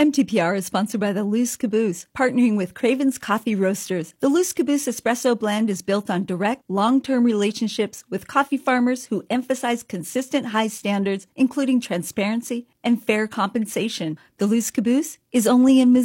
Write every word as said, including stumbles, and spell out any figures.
M T P R is sponsored by the Loose Caboose, partnering with Craven's Coffee Roasters. The Loose Caboose Espresso Blend is built on direct, long-term relationships with coffee farmers who emphasize consistent high standards, including transparency and fair compensation. The Loose Caboose is only in Missouri.